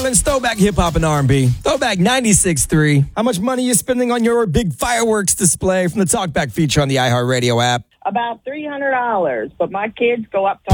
Island's Throwback Hip Hop and R&B. Throwback 96.3. How much money are you spending on your big fireworks display from the Talkback feature on the iHeartRadio app? About $300, but my kids go up to